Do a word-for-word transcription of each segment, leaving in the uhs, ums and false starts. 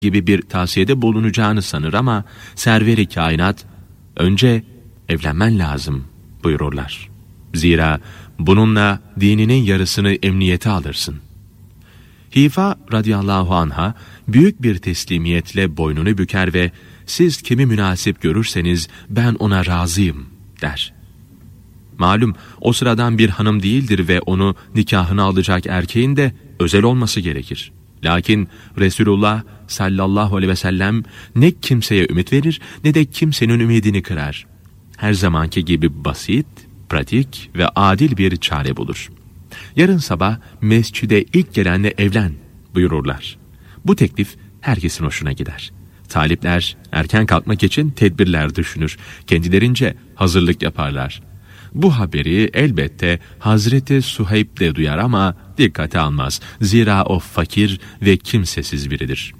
gibi bir tavsiyede bulunacağını sanır ama server-i kainat önce evlenmen lazım buyururlar. Zira bununla dininin yarısını emniyete alırsın. Hifa radıyallahu anha büyük bir teslimiyetle boynunu büker ve siz kimi münasip görürseniz ben ona razıyım der. Malum o sıradan bir hanım değildir ve onu nikahına alacak erkeğin de özel olması gerekir. Lakin Resulullah sallallahu aleyhi ve sellem ne kimseye ümit verir ne de kimsenin ümidini kırar. Her zamanki gibi basit, pratik ve adil bir çare bulur. Yarın sabah mescide ilk gelenle evlen buyururlar. Bu teklif herkesin hoşuna gider. Talipler erken kalkmak için tedbirler düşünür. Kendilerince hazırlık yaparlar. Bu haberi elbette Hazreti Suheyb de duyar ama dikkate almaz. Zira o fakir ve kimsesiz biridir.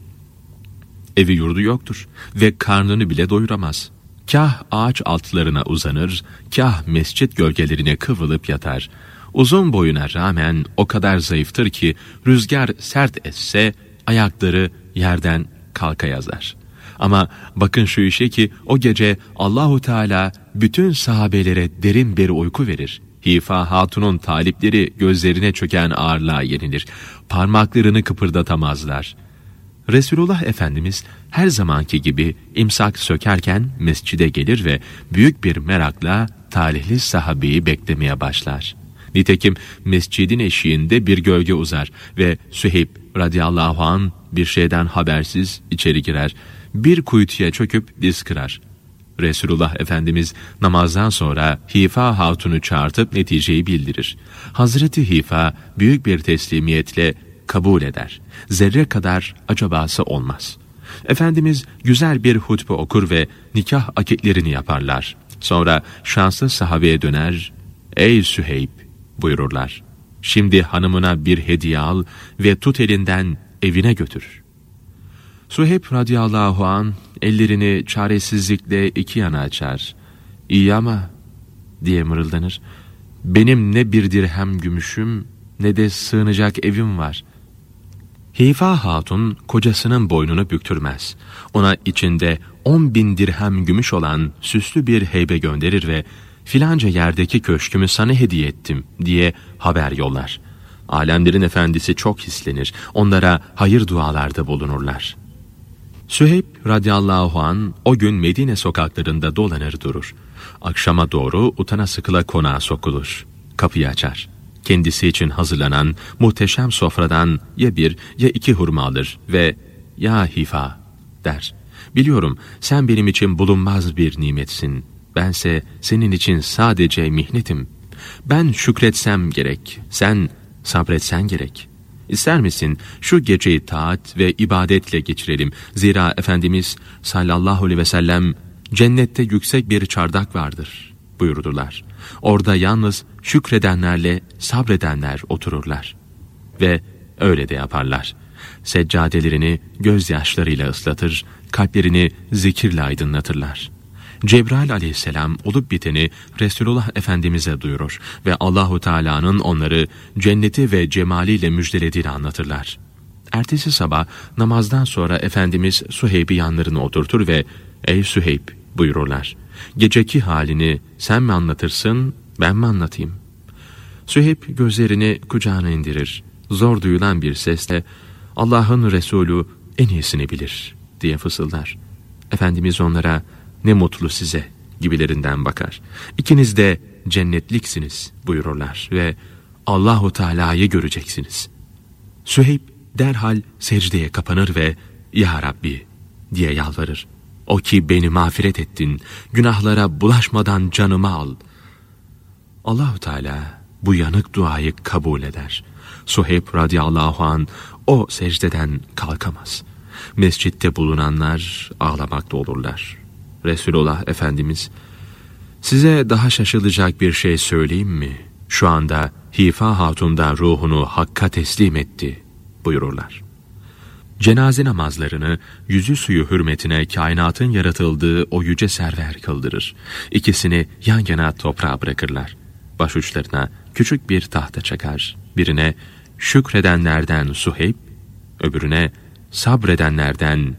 Evi yurdu yoktur ve karnını bile doyuramaz. Kah ağaç altlarına uzanır, kah mescit gölgelerine kıvrılıp yatar. Uzun boyuna rağmen o kadar zayıftır ki rüzgar sert esse ayakları yerden kalka yazar. Ama bakın şu işe ki o gece Allahu Teala bütün sahabelere derin bir uyku verir. Hifa Hatun'un talipleri gözlerine çöken ağırlığa yenilir. Parmaklarını kıpırdatamazlar. Resulullah Efendimiz her zamanki gibi imsak sökerken mescide gelir ve büyük bir merakla talihli sahabeyi beklemeye başlar. Nitekim mescidin eşiğinde bir gölge uzar ve Süheyb radıyallahu anh bir şeyden habersiz içeri girer. Bir kuytuya çöküp diz kırar. Resulullah Efendimiz namazdan sonra Hifa Hatun'u çağırtıp neticeyi bildirir. Hazreti Hifa büyük bir teslimiyetle kabul eder. Zerre kadar acabası olmaz. Efendimiz güzel bir hutbe okur ve nikah akitlerini yaparlar. Sonra şanslı sahabeye döner, "Ey Süheyb," buyururlar. "Şimdi hanımına bir hediye al ve tut elinden evine götür." Süheyb radıyallahu an ellerini çaresizlikle iki yana açar. "İyi ama," diye mırıldanır, "benim ne bir dirhem gümüşüm ne de sığınacak evim var." Hifa Hatun kocasının boynunu büktürmez. Ona içinde on bin dirhem gümüş olan süslü bir heybe gönderir ve filanca yerdeki köşkümü sana hediye ettim diye haber yollar. Alemlerin efendisi çok hislenir. Onlara hayır dualarda bulunurlar. Süheyb radıyallahu an o gün Medine sokaklarında dolanır durur. Akşama doğru utana sıkıla konağa sokulur. Kapıyı açar. Kendisi için hazırlanan muhteşem sofradan ya bir ya iki hurma alır ve "Ya Hifa," der. "Biliyorum sen benim için bulunmaz bir nimetsin. Bense senin için sadece mihnetim. Ben şükretsem gerek, sen sabretsen gerek. İster misin şu geceyi taat ve ibadetle geçirelim. Zira Efendimiz sallallahu aleyhi ve sellem cennette yüksek bir çardak vardır," buyurdular. Orada yalnız şükredenlerle sabredenler otururlar. Ve öyle de yaparlar. Seccadelerini gözyaşlarıyla ıslatır, kalplerini zikirle aydınlatırlar. Cebrail aleyhisselam olup biteni Resulullah Efendimiz'e duyurur ve Allahu Teala'nın onları cenneti ve cemaliyle müjdelediğini anlatırlar. Ertesi sabah namazdan sonra Efendimiz Süheyb'i yanlarına oturtur ve "Ey Süheyb," buyururlar. "Geceki halini sen mi anlatırsın, ben mi anlatayım?" Süheyb gözlerini kucağına indirir. Zor duyulan bir sesle "Allah'ın Resulü en iyisini bilir," diye fısıldar. Efendimiz onlara "Ne mutlu size," gibilerinden bakar. "İkiniz de cennetliksiniz," buyururlar ve "Allahu Teala'yı göreceksiniz." Süheyb derhal secdeye kapanır ve "Ya Rabbi," diye yalvarır. "O ki beni mağfiret ettin, günahlara bulaşmadan canımı al." Allahu Teala bu yanık duayı kabul eder. Süheyb radıyallahu an o secdeden kalkamaz. Mescitte bulunanlar ağlamakta olurlar. Resulullah Efendimiz, "Size daha şaşılacak bir şey söyleyeyim mi? Şu anda Hifa Hatun da ruhunu Hakk'a teslim etti," buyururlar. Cenaze namazlarını yüzü suyu hürmetine kainatın yaratıldığı o yüce server kıldırır. İkisini yan yana toprağa bırakırlar. Başuçlarına küçük bir tahta çakar. Birine şükredenlerden Süheyb, öbürüne sabredenlerden